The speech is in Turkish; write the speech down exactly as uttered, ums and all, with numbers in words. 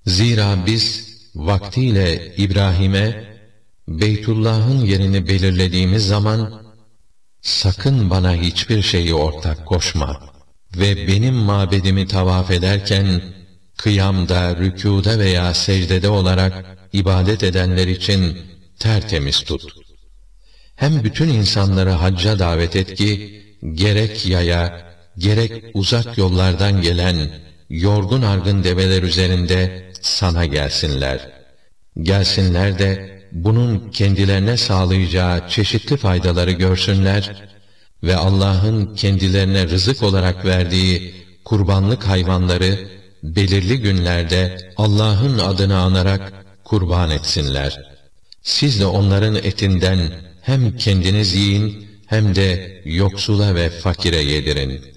Zira biz vaktiyle İbrahim'e Beytullah'ın yerini belirlediğimiz zaman sakın bana hiçbir şeyi ortak koşma ve benim mabedimi tavaf ederken kıyamda, rükûda veya secdede olarak ibadet edenler için tertemiz tut. Hem bütün insanları hacca davet et ki gerek yaya, gerek uzak yollardan gelen yorgun argın develer üzerinde sana gelsinler. Gelsinler de bunun kendilerine sağlayacağı çeşitli faydaları görsünler ve Allah'ın kendilerine rızık olarak verdiği kurbanlık hayvanları belirli günlerde Allah'ın adını anarak kurban etsinler. Siz de onların etinden hem kendiniz yiyin hem de yoksula ve fakire yedirin.